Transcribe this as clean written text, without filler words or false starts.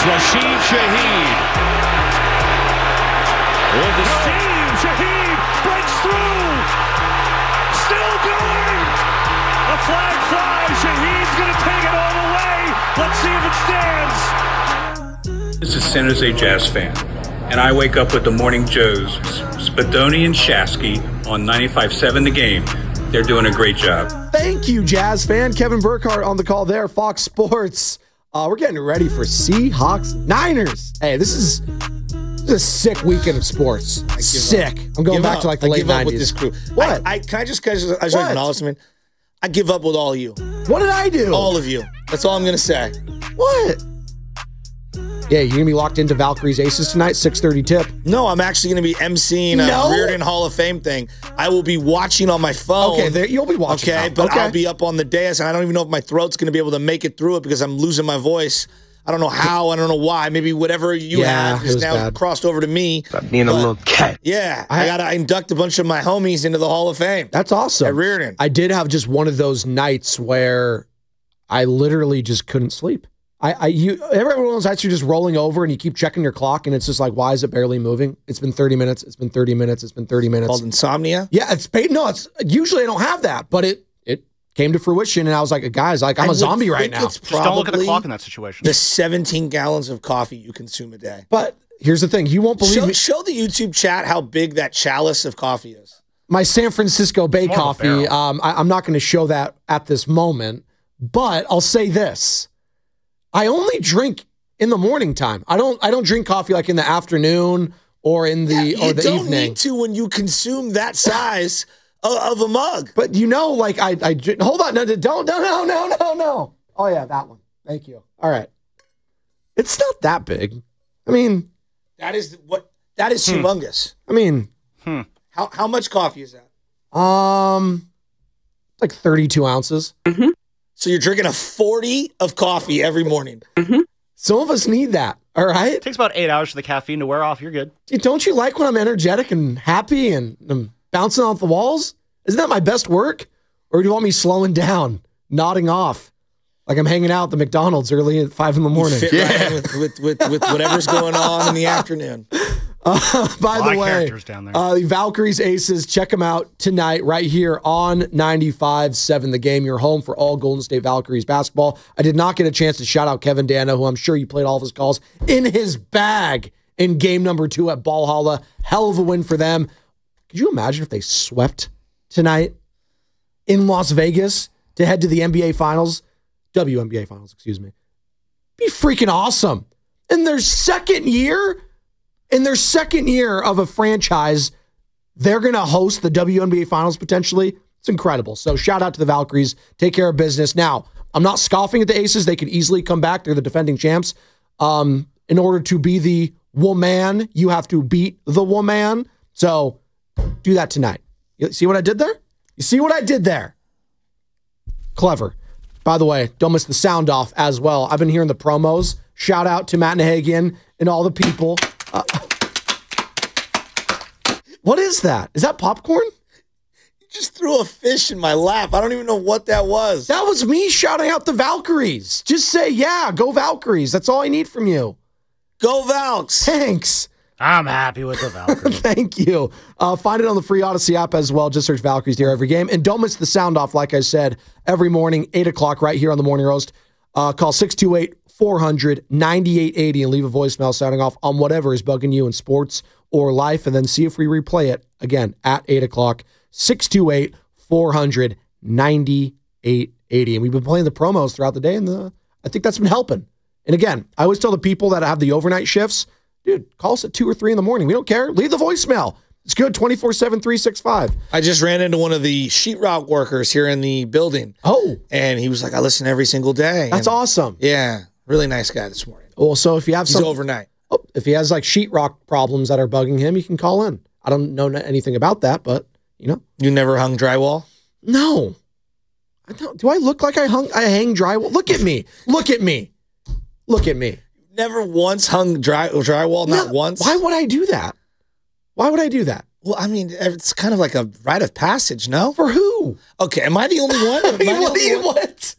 Rashid Shaheed. With the steam, Shaheed breaks through. Still going. A flag flies. Shaheed's going to take it all the way. Let's see if it stands. This is San Jose Jazz fan, and I wake up with the Morning Joes, Spadoni and Shasky on 95.7 The Game. They're doing a great job. Thank you, Jazz fan. Kevin Burkhardt on the call there, Fox Sports. We're getting ready for Seahawks Niners. Hey, this is a sick weekend of sports. Sick. I'm going back to like the late 90s. I give up with this crew. What? Can I just acknowledgement? I give up with all you. What did I do? All of you. That's all I'm going to say. What? Yeah, you're going to be locked into Valkyrie's Aces tonight, 6:30 tip. No, I'm actually going to be emceeing a Reardon Hall of Fame thing. I will be watching on my phone. Okay, you'll be watching. Okay, but I'll be up on the dais, and I don't even know if my throat's going to be able to make it through it because I'm losing my voice. I don't know how. I don't know why. Maybe whatever you had is now crossed over to me. Stop being a little cat. Yeah, I got to induct a bunch of my homies into the Hall of Fame. That's awesome. At Reardon. I did have just one of those nights where I literally just couldn't sleep. Every one of those nights you're just rolling over and you keep checking your clock and it's just like, why is it barely moving? It's been 30 minutes. It's been 30 minutes. It's been 30 minutes. Called insomnia? Yeah, it's usually I don't have that, but it came to fruition and I was like, guys, I'm a zombie right now. Just don't look at the clock in that situation. The 17 gallons of coffee you consume a day. But here's the thing, you won't believe me. Show the YouTube chat how big that chalice of coffee is. My San Francisco Bay coffee, I'm not going to show that at this moment, but I'll say this. I only drink in the morning time. I don't drink coffee like in the afternoon or in the evening. You don't need to when you consume that size of a mug. But like I hold on, no. Oh yeah, that one. Thank you. All right. It's not that big. I mean, that is humongous. I mean, how much coffee is that? Like 32 ounces. Mm-hmm. So you're drinking a 40 of coffee every morning. Mm-hmm. Some of us need that, all right? It takes about 8 hours for the caffeine to wear off. You're good. Don't you like when I'm energetic and happy and I'm bouncing off the walls? Isn't that my best work? Or do you want me slowing down, nodding off, like I'm hanging out at the McDonald's early at 5 in the morning? You fit right in with whatever's going on in the afternoon. By the way, down there. The Valkyries Aces, check them out tonight right here on 95.7 The Game, your home for all Golden State Valkyries basketball. I did not get a chance to shout out Kevin Dano, who I'm sure you played all of his calls in his bag in game number 2 at Ball Halla. Hell of a win for them. Could you imagine if they swept tonight in Las Vegas to head to the NBA Finals? WNBA Finals, excuse me. Be freaking awesome. In their second year of a franchise, they're going to host the WNBA Finals potentially. It's incredible. So shout out to the Valkyries. Take care of business. Now, I'm not scoffing at the Aces. They could easily come back. They're the defending champs. In order to be the woman, you have to beat the woman. So do that tonight. You see what I did there? You see what I did there? Clever. By the way, don't miss the sound off as well. I've been hearing the promos. Shout out to Matt Nahagian and all the people. What is that? Is that popcorn? You just threw a fish in my lap. I don't even know what that was. That was me shouting out the Valkyries. Just say, yeah, go Valkyries. That's all I need from you. Go Valks. Thanks. I'm happy with the Valkyries. Thank you. Find it on the free Odyssey app as well. Just search Valkyries here every game. And don't miss the sound off, like I said, every morning, 8 o'clock right here on the Morning Roast. Call 628-400-9880 and leave a voicemail sounding off on whatever is bugging you in sports or life, and then see if we replay it again at 8 o'clock, 628-400-9880. And we've been playing the promos throughout the day, and I think that's been helping. And again, I always tell the people that have the overnight shifts, dude, call us at 2 or 3 in the morning. We don't care. Leave the voicemail. It's good, 24/7, 365. I just ran into one of the sheetrock workers here in the building. Oh. And he was like, I listen every single day. That's awesome. Yeah, really nice guy this morning. Well, so if you have He's overnight. If he has like sheetrock problems that are bugging him, you can call in. I don't know anything about that, but you know. You never hung drywall? No. I don't. Do I look like I hang drywall? Look at me. Look at me. Look at me. Never once hung drywall, not once? Why would I do that? Why would I do that? Well, I mean, it's kind of like a rite of passage, no? For who? Okay, am I the only one? What?